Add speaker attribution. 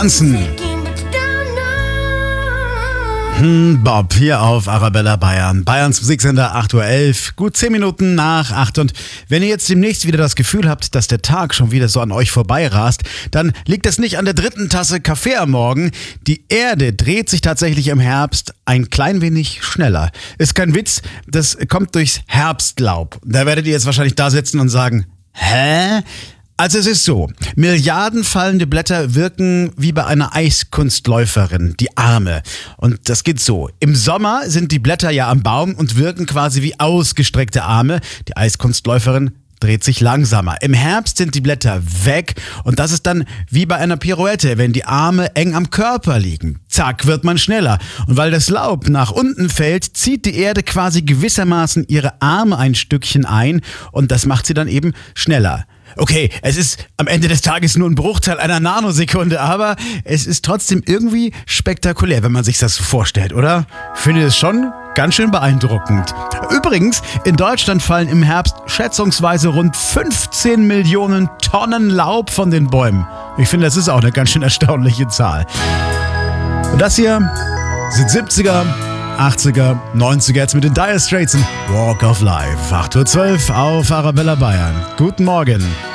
Speaker 1: tanzen. Bob hier auf Arabella Bayern. Bayerns Musiksender 8:11 Uhr, gut 10 Minuten nach 8. Und wenn ihr jetzt demnächst wieder das Gefühl habt, dass der Tag schon wieder so an euch vorbeirast, dann liegt es nicht an der dritten Tasse Kaffee am Morgen. Die Erde dreht sich tatsächlich im Herbst ein klein wenig schneller. Ist kein Witz, das kommt durchs Herbstlaub. Da werdet ihr jetzt wahrscheinlich da sitzen und sagen, hä? Also es ist so, Milliarden fallende Blätter wirken wie bei einer Eiskunstläuferin, die Arme. Und das geht so, im Sommer sind die Blätter ja am Baum und wirken quasi wie ausgestreckte Arme. Die Eiskunstläuferin dreht sich langsamer. Im Herbst sind die Blätter weg und das ist dann wie bei einer Pirouette, wenn die Arme eng am Körper liegen. Zack, wird man schneller. Und weil das Laub nach unten fällt, zieht die Erde quasi gewissermaßen ihre Arme ein Stückchen ein und das macht sie dann eben schneller. Okay, es ist am Ende des Tages nur ein Bruchteil einer Nanosekunde, aber es ist trotzdem irgendwie spektakulär, wenn man sich das so vorstellt, oder? Finde es schon ganz schön beeindruckend. Übrigens, in Deutschland fallen im Herbst schätzungsweise rund 15 Millionen Tonnen Laub von den Bäumen. Ich finde, das ist auch eine ganz schön erstaunliche Zahl. Und das hier sind 70er, 80er, 90er, jetzt mit den Dire Straits und Walk of Life. 8:12 Uhr auf Arabella Bayern. Guten Morgen.